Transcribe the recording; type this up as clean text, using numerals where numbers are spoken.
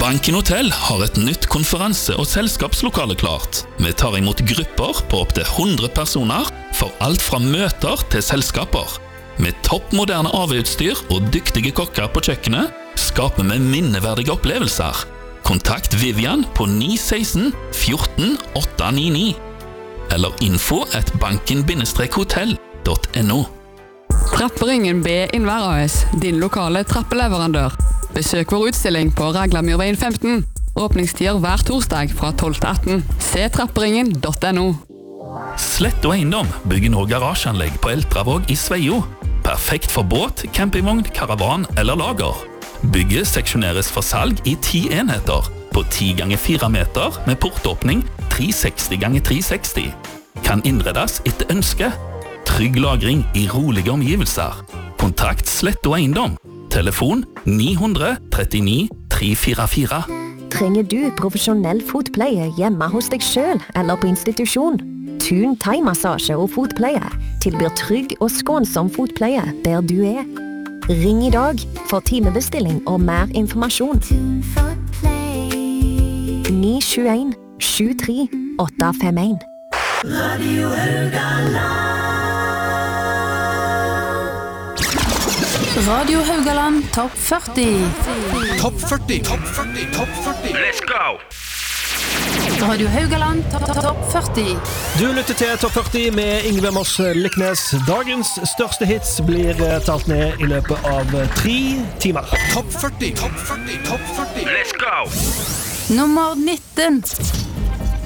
Banken Hotel har et nytt konferanse- og selskapslokale klart. Vi tar imot grupper på opp til 100 personer, for alt fra møter til selskaper. Med toppmoderne AV-utstyr og dyktige kokker på kjøkkenet, skaper vi minneverdige opplevelser. Kontakt Vivian på 916 14 899 eller info@banken-hotell.no. Trapperingen B Innvær AS, din lokale trappeleverandør. Besøk vår utstilling på Raglamyrveien 15. Åpningstider hver torsdag fra 12 til 18. Se trapperingen.no. Slett og Eiendom bygger nå garasjeanlegg på Eltravåg i Sveio. Perfekt for båt, campingvogn, karavan eller lager. Bygget seksjoneres for salg i 10 enheter på 10 ganger 4 meter med portåpning 360 ganger 360. Kan innredes etter ønske. Trygg lagring i rolige omgivelser. Kontakt Slett og Eiendom. Telefon 900 39 344. Trenger du profesjonell fotpleie hjemme hos deg selv eller på institusjon? Thun thai-massasje og fotpleie tilbyr trygg og skånsom fotpleie der du er. Ring i dag for timebestilling og mer informasjon. 921 73 851. Radio Haugaland. Radio Haugaland Topp 40. Topp 40. Topp 40. Topp 40. Let's go! Radio Haugaland Topp 40. Du lytter til Topp 40 med Yngve Moss Liknes. Dagens største hits blir talt ned i løpet av 3 timer. Topp 40. Topp 40. Topp 40. Let's go! Nummer 19.